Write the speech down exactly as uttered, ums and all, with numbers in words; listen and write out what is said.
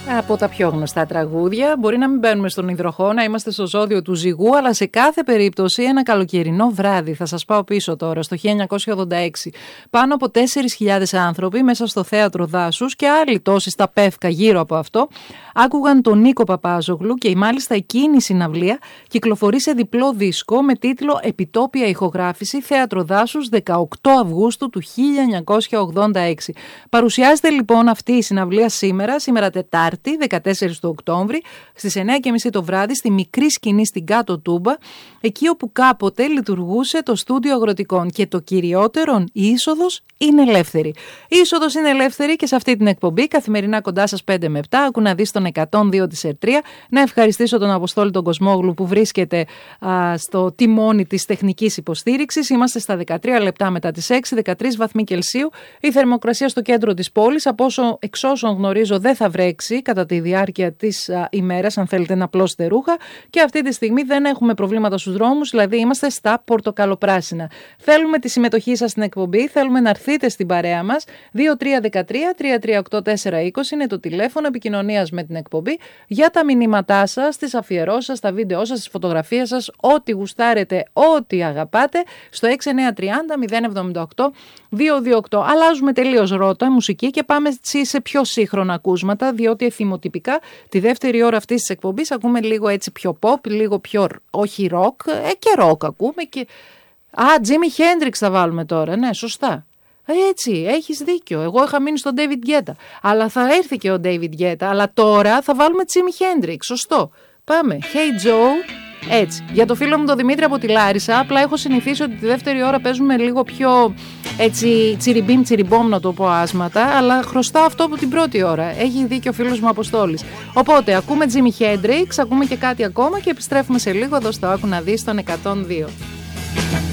Από τα πιο γνωστά τραγούδια. Μπορεί να μην μπαίνουμε στον υδροχό, να είμαστε στο ζώδιο του ζυγού, αλλά σε κάθε περίπτωση ένα καλοκαιρινό βράδυ. Θα σας πάω πίσω τώρα, στο χίλια εννιακόσια ογδόντα έξι. Πάνω από τέσσερις χιλιάδες άνθρωποι μέσα στο θέατρο Δάσους και άλλοι τόσοι στα Πεύκα γύρω από αυτό άκουγαν τον Νίκο Παπάζογλου και μάλιστα εκείνη η συναυλία κυκλοφορεί σε διπλό δίσκο με τίτλο «Επιτόπια ηχογράφηση Θέατρο Δάσους δεκαοκτώ Αυγούστου του χίλια εννιακόσια ογδόντα έξι». Παρουσιάζεται λοιπόν αυτή η συναυλία σήμερα, σήμερα Τετάρτη, δεκατέσσερις του Οκτώβρη, στις εννιά και μισή το βράδυ, στη μικρή σκηνή στην Κάτω Τούμπα, εκεί όπου κάποτε λειτουργούσε το στούντιο αγροτικών. Και το κυριότερον, η είσοδος είναι ελεύθερη. Η είσοδος είναι ελεύθερη και σε αυτή την εκπομπή, καθημερινά κοντά σας πέντε με επτά, ακού να δεις τον εκατόν δύο της Ερτρία. Να ευχαριστήσω τον Αποστόλη τον Κοσμόγλου που βρίσκεται α, στο τιμόνι της τεχνικής υποστήριξης. Είμαστε στα δεκατρία λεπτά μετά τις έξι, δεκατρείς βαθμοί Κελσίου. Η θερμοκρασία στο κέντρο της πόλης, από όσο εξ όσων γνωρίζω, δεν θα βρέξει κατά τη διάρκεια της α, ημέρας, αν θέλετε να πλώσετε ρούχα. Και αυτή τη στιγμή δεν έχουμε προβλήματα στους δρόμους, δηλαδή είμαστε στα πορτοκαλοπράσινα. Θέλουμε τη συμμετοχή σας στην εκπομπή, θέλουμε να έρθετε στην παρέα μας. δύο τρία ένα τρία τρία τρία οκτώ τέσσερα είκοσι είναι το τηλέφωνο επικοινωνίας με την εκπομπή για τα μηνύματά σας, τις αφιερώσεις σας, τα βίντεό σας, τις φωτογραφίες σας, ό,τι γουστάρετε, ό,τι αγαπάτε, στο έξι εννιά τρία μηδέν μηδέν εβδομήντα οκτώ διακόσια είκοσι οκτώ. Αλλάζουμε τελείως ρότα μουσική και πάμε σε πιο σύγχρονα ακούσματα, διότι εθιμοτυπικά τη δεύτερη ώρα αυτής της εκπομπής ακούμε λίγο έτσι πιο pop, λίγο πιο όχι rock, ε, και rock ακούμε και... Α, Jimi Hendrix θα βάλουμε τώρα, ναι, σωστά. Έτσι, έχεις δίκιο. Εγώ είχα μείνει στον David Guetta. Αλλά θα έρθει και ο David Guetta. Αλλά τώρα θα βάλουμε Jimi Hendrix. Σωστό. Πάμε. Hey Joe. Έτσι. Για το φίλο μου τον Δημήτρη από τη Λάρισα, απλά έχω συνηθίσει ότι τη δεύτερη ώρα παίζουμε λίγο πιο έτσι τσιριμπίμ τσιριμπόμ, να το πω άσματα. Αλλά χρωστάω αυτό από την πρώτη ώρα. Έχει δίκιο ο φίλος μου Αποστόλης. Οπότε ακούμε Jimi Hendrix, ακούμε και κάτι ακόμα και επιστρέφουμε σε λίγο εδώ στο Άκου να δεις τον εκατόν δύο.